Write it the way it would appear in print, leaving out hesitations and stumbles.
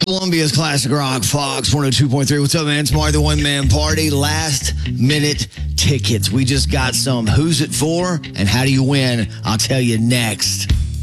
Columbia's Classic Rock, Fox 102.3. What's up, man? It's Marty the One Man Party. Last minute tickets. We just got some. Who's it for and how do you win? I'll tell you next.